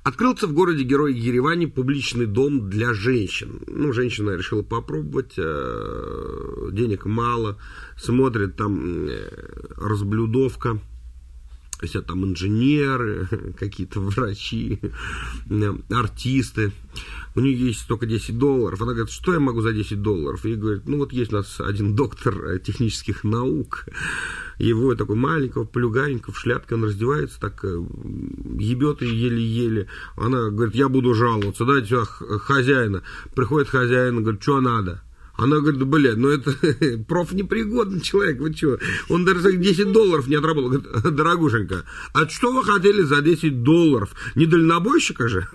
Открылся в городе-герой Ереване публичный дом для женщин. Ну, женщина решила попробовать, денег мало, смотрит, там разблюдовка, все там инженеры, какие-то врачи, артисты. У нее есть только $10. Она говорит, что я могу за $10? И говорит, ну вот есть у нас один доктор технических наук, его такой маленького, плюганенького, в шляпке, он раздевается, так ебет и еле-еле. Она говорит, я буду жаловаться, дайте сюда хозяина. Приходит хозяин, говорит, что надо? Она говорит, да, блядь, ну это профнепригодный человек, вы что? Он даже $10 не отработал. Говорит, дорогушенька, а что вы хотели за $10? Не дальнобойщика же?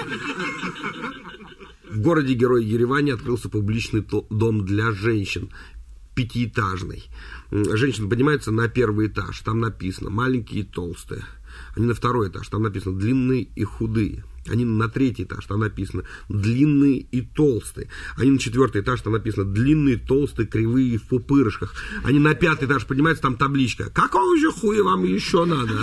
В городе-герой Ереване открылся публичный дом для женщин, 5-этажный. Женщина поднимается на 1-й этаж, там написано маленькие и толстые. Они на 2-й этаж, там написано длинные и худые. Они на 3-й этаж, там написано длинные и толстые. Они на 4-й этаж, там написано длинные, толстые, кривые, в пупырышках. Они на 5-й этаж поднимаются, там табличка. Какого же хуя вам еще надо?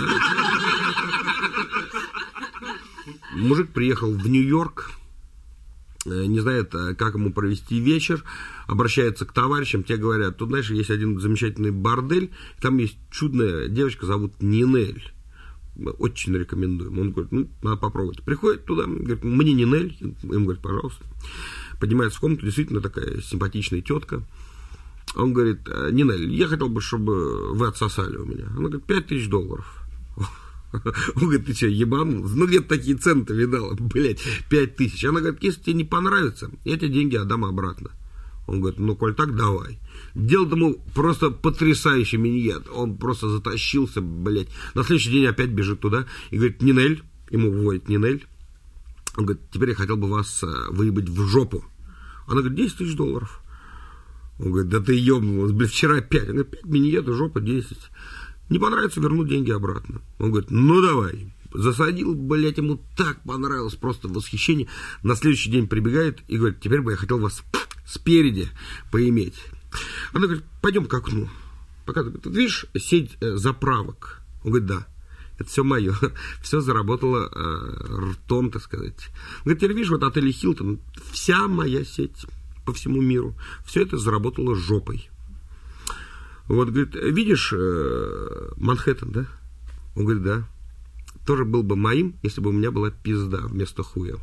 Мужик приехал в Нью-Йорк, не знает, как ему провести вечер, обращается к товарищам, те говорят, тут, знаешь, есть один замечательный бордель, там есть чудная девочка, зовут Нинель. Очень рекомендуем. Он говорит, ну, надо попробовать. Приходит туда, говорит, мне Нинель. Им говорит, пожалуйста. Поднимается в комнату, действительно такая симпатичная тетка. Он говорит, Нинель, я хотел бы, чтобы вы отсосали у меня. Она говорит, $5000. Он говорит, ты что, ебанул? Ну, где-то такие цены-то видала, блядь, 5000. Она говорит, если тебе не понравится, я тебе деньги отдам обратно. Он говорит, ну, коль так, давай. Делал ему просто потрясающий миньет. Он просто затащился, блядь. На следующий день опять бежит туда и говорит, Нинель, ему выводит Нинель. Он говорит, теперь я хотел бы вас выебать в жопу. Она говорит, $10 000. Он говорит, да ты ебнулась, блядь, вчера 5. Он говорит, 5 миньетов, жопа 10. Не понравится, верну деньги обратно. Он говорит, ну давай. Засадил, блядь, ему так понравилось, просто восхищение. На следующий день прибегает и говорит, теперь бы я хотел вас спереди поиметь. Она говорит, пойдем к окну. Показывает, видишь, сеть заправок. Он говорит, да, это все мое. Все заработало ртом, так сказать. Он говорит, теперь видишь, вот отель Хилтон, вся моя сеть по всему миру, все это заработало жопой. Вот, говорит, видишь Манхэттен, да? Он говорит, да. Тоже был бы моим, если бы у меня была пизда вместо хуя.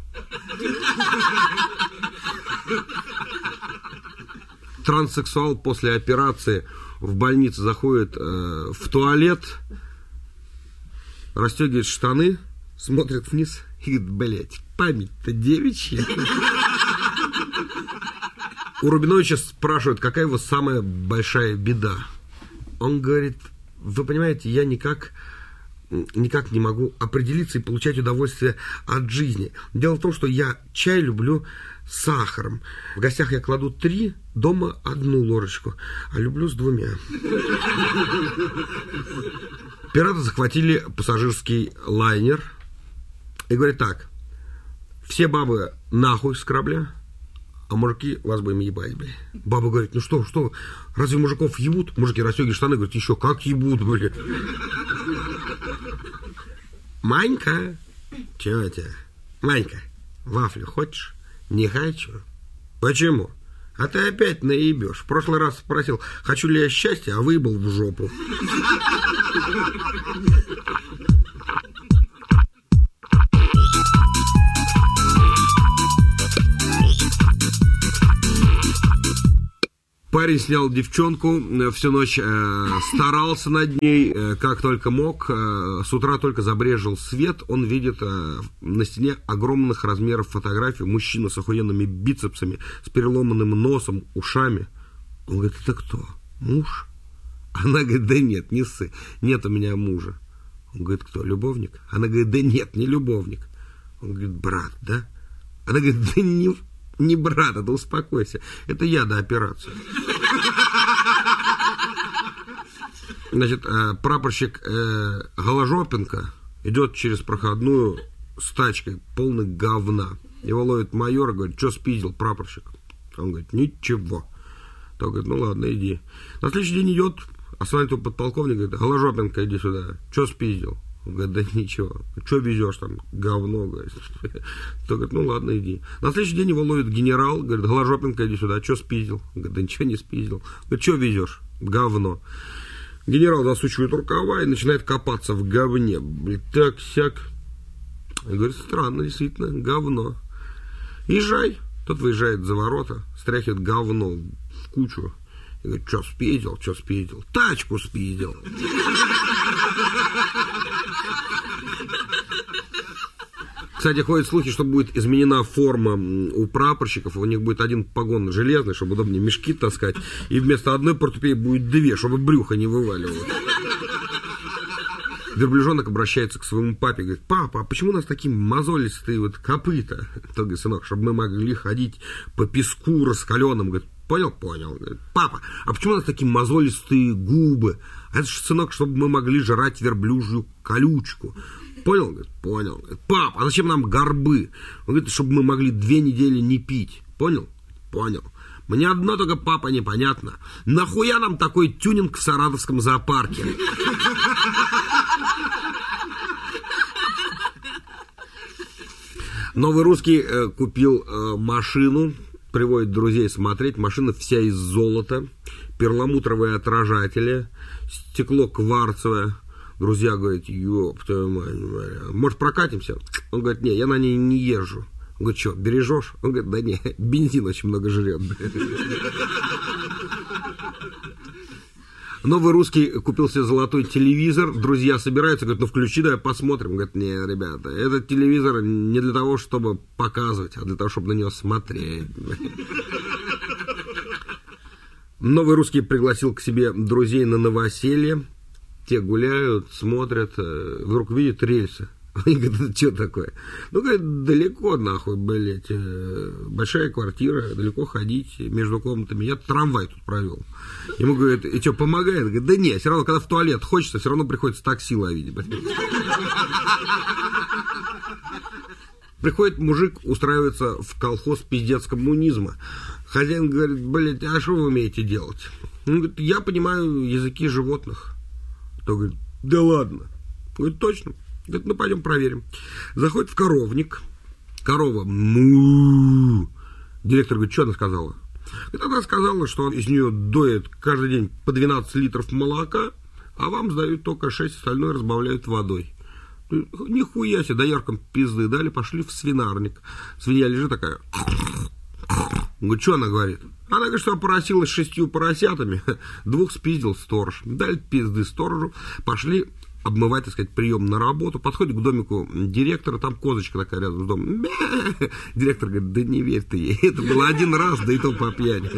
Транссексуал после операции в больнице заходит в туалет, расстегивает штаны, смотрит вниз и говорит, блядь, память-то девичья. У Рубиновича спрашивают, какая его самая большая беда. Он говорит, вы понимаете, я никак не могу определиться и получать удовольствие от жизни. Дело в том, что я чай люблю с сахаром. В гостях я кладу 3, дома 1 ложечку, а люблю с 2. Пираты захватили пассажирский лайнер и говорят так, все бабы нахуй с корабля, а мужики вас будем ебать, блядь. Баба говорит, ну что, разве мужиков ебут? Мужики расстегивают штаны, говорят, еще как ебут, блядь. Манька, чего у тебя? Манька, вафлю хочешь? Не хочу. Почему? А ты опять наебешь. В прошлый раз спросил, хочу ли я счастья, а выебал в жопу. Парень снял девчонку, всю ночь старался над ней, как только мог. С утра только забрезжил свет, он видит на стене огромных размеров фотографию. Мужчина с охуенными бицепсами, с переломанным носом, ушами. Он говорит, это кто? Муж? Она говорит, да нет, не ссы, нет у меня мужа. Он говорит, кто, любовник? Она говорит, да нет, не любовник. Он говорит, брат, да? Она говорит, да не брат, да успокойся. Это я до операции. Значит, прапорщик Голожопенко идет через проходную с тачкой, полной говна. Его ловит майор и говорит, что спиздил, прапорщик? Он говорит, ничего. Тот говорит, ну ладно, иди. На следующий день идет, останавливает его подполковник, говорит, Голожопенко, иди сюда. Что спиздил? Он Он говорит, да ничего. Что везешь там? Говно, говорит. Тот говорит, ну ладно, иди. На следующий день его ловит генерал, говорит, Голожопенко, иди сюда. Что спиздил? Он говорит, да ничего не спиздил. Говорит, что везешь? Говно. Генерал засучивает рукава и начинает копаться в говне. Блин, так-сяк. Говорит, странно, действительно, говно. Езжай. Тот выезжает за ворота, стряхивает говно в кучу. И говорит, что спиздил? Тачку спиздил. Кстати, ходят слухи, что будет изменена форма у прапорщиков, у них будет один погон железный, чтобы удобнее мешки таскать, и вместо одной портупеи будет две, чтобы брюхо не вываливалось. Верблюжонок обращается к своему папе, говорит, папа, а почему у нас такие мозолистые вот копыта? Тот говорит, сынок, чтобы мы могли ходить по песку раскаленным. Говорит, понял? Говорит, папа, а почему у нас такие мозолистые губы? А это же, сынок, чтобы мы могли жрать верблюжью колючку. Понял? Говорит, понял. Говорит, папа, а зачем нам горбы? Он говорит, чтобы мы могли 2 недели не пить. Понял? Понял. Мне одно только, папа, непонятно. Нахуя нам такой тюнинг в Саратовском зоопарке? Новый русский купил машину, приводит друзей смотреть. Машина вся из золота, перламутровые отражатели, стекло кварцевое. Друзья говорят, ёб твою мать, может прокатимся? Он говорит, не, я на ней не езжу. Он говорит, что, бережешь? Он говорит, да не, бензин очень много жрет. Новый русский купил себе золотой телевизор, друзья собираются, говорят, ну включи, давай посмотрим. Говорит, не, ребята, этот телевизор не для того, чтобы показывать, а для того, чтобы на него смотреть. Новый русский пригласил к себе друзей на новоселье, те гуляют, смотрят, вдруг видят рельсы. Они говорят, что такое? Ну, говорит, далеко, нахуй, блядь, большая квартира, далеко ходить между комнатами. Я трамвай тут провел. Ему говорят, и что, помогает? Говорит, да нет, все равно, когда в туалет хочется, все равно приходится такси ловить. Приходит мужик, устраивается в колхоз пиздец коммунизма. Хозяин говорит, блядь, а что вы умеете делать? Он говорит, я понимаю языки животных. Тот говорит, да ладно. Говорит, точно. Говорит, ну пойдем проверим. Заходит в коровник. Корова му. Директор говорит, что она сказала? Говорит, она сказала, что из нее доят каждый день по 12 литров молока, а вам сдают только 6, остальное разбавляют водой. Нихуя себе, дояркам пизды дали, пошли в свинарник. Свинья лежит такая. Говорит, что она говорит? Она говорит, что поросилась 6 поросятами, 2 спиздил сторож. Дали пизды сторожу, пошли обмывать, так сказать, прием на работу. Подходит к домику директора, там козочка такая рядом с домом. Директор говорит, да не верь ты ей, это было один раз, да и то по пьяни.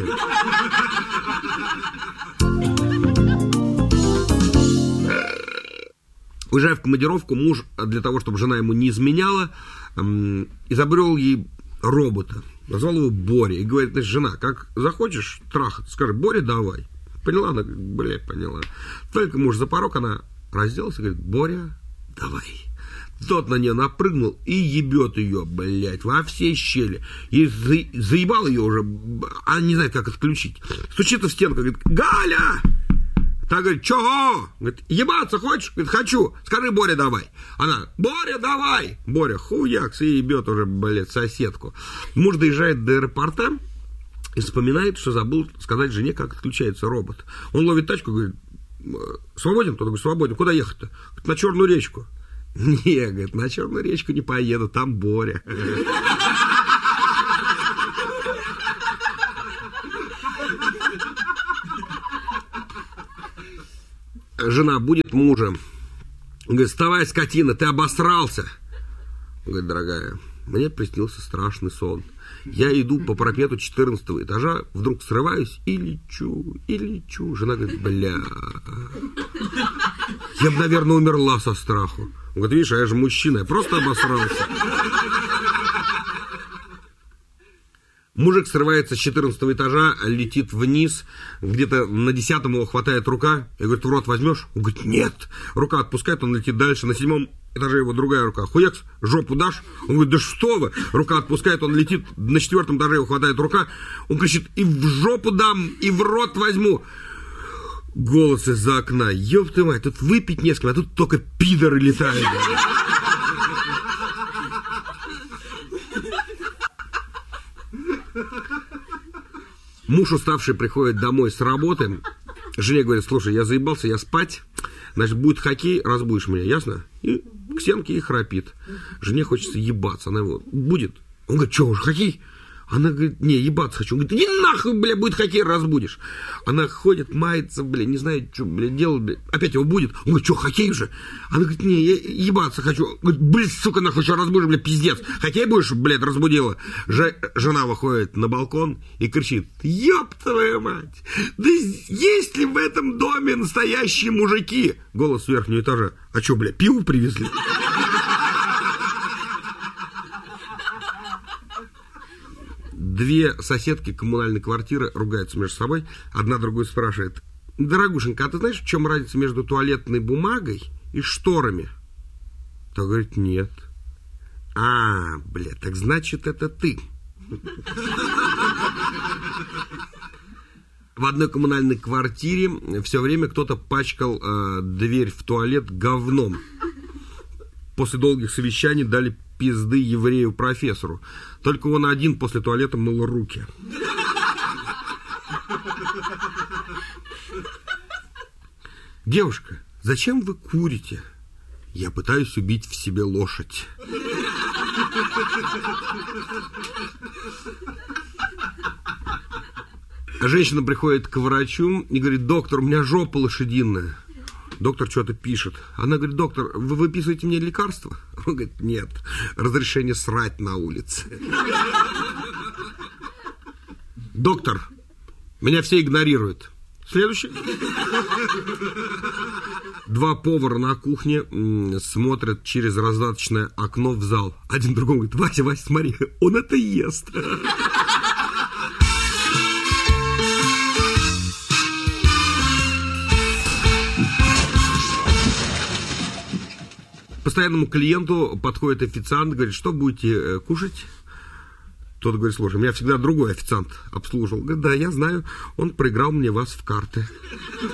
Уезжая в командировку, муж, для того, чтобы жена ему не изменяла, изобрел ей робота. Назвал его Боря. И говорит, значит, жена, как захочешь трахать, скажи, Боря, давай. Поняла? Она говорит, блядь, поняла. Только муж за порог, она разделась и говорит, Боря, давай. Тот на нее напрыгнул и ебет ее, блядь, во все щели. И заебал ее уже, она не знает, как отключить. Стучится в стенку, говорит, Галя! Та говорит, чего? Говорит, ебаться хочешь? Говорит, хочу. Скажи, Боря, давай. Она, Боря, давай. Боря, хуякс, и ебет уже, блядь, соседку. Муж доезжает до аэропорта и вспоминает, что забыл сказать жене, как отключается робот. Он ловит тачку, говорит, свободен? Тот говорит, свободен. Куда ехать-то? Говорит, на Черную речку. Не, говорит, на Черную речку не поеду, там Боря. Жена будет мужа. Говорит, вставай, скотина, ты обосрался. Говорит, дорогая, мне приснился страшный сон. Я иду по парапету 14 этажа, вдруг срываюсь и лечу, и лечу. Жена говорит, бля, я бы, наверное, умерла со страху. Он говорит, видишь, а я же мужчина, я просто обосрался. Мужик срывается с 14 этажа, летит вниз, где-то на 10-м его хватает рука, и говорит, в рот возьмешь? Он говорит, нет. Рука отпускает, он летит дальше, на 7-м этаже его другая рука. Хуякс, жопу дашь? Он говорит, да что вы? Рука отпускает, он летит, на 4-м этаже его хватает рука, он кричит, и в жопу дам, и в рот возьму. Голос из-за окна. Ёб ты мать, тут выпить не с кем, а тут только пидоры летают. Муж уставший приходит домой с работы. Жене говорит: слушай, я заебался, я спать. Значит, будет хоккей, разбудишь меня, ясно? И к стенке и храпит. Жене хочется ебаться. Она его: будет? Он говорит: что, уже хоккей? Она говорит: не, ебаться хочу. Он говорит: иди нахуй, бля, будет хоккей, разбудишь. Она ходит, мается, бля, не знает, что, бля, делать, бля. Опять его будет. Он говорит: что, хоккей уже? Она говорит: не, я ебаться хочу. Он говорит: блин, сука, нахуй, что разбудишь, бля, пиздец. Хоккей будешь, блядь, разбудила. Жена выходит на балкон и кричит: ёб твою мать, да есть ли в этом доме настоящие мужики? Голос с верхнего этажа: а что, бля, пиво привезли? Две соседки коммунальной квартиры ругаются между собой. Одна другую спрашивает: дорогушенька, а ты знаешь, в чем разница между туалетной бумагой и шторами? Та говорит: нет. А, бля, так значит, это ты. В одной коммунальной квартире все время кто-то пачкал дверь в туалет говном. После долгих совещаний дали пизды еврею-профессору. Только он один после туалета мыл руки. Девушка, зачем вы курите? Я пытаюсь убить в себе лошадь. Женщина приходит к врачу и говорит: доктор, у меня жопа лошадиная. Доктор что-то пишет. Она говорит: доктор, вы выписываете мне лекарства? Он говорит: нет, разрешение срать на улице. Доктор, меня все игнорируют. Следующий. Два повара на кухне смотрят через раздаточное окно в зал. Один другому говорит: Вася, Вася, смотри, он это ест. Постоянному клиенту подходит официант, говорит: что будете кушать? Тот говорит: слушай, меня всегда другой официант обслуживал. Говорит: да, я знаю, он проиграл мне вас в карты.